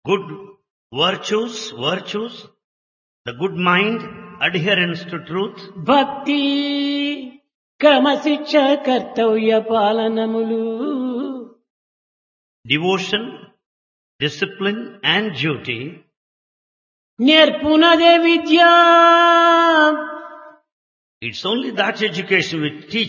good virtues, the good mind, adherence to truth, భక్తి క్రమశిక్ష కర్తవ్య పాలనములు devotion, discipline and duty, నేర్పునదే Vidya it's only that education which teaches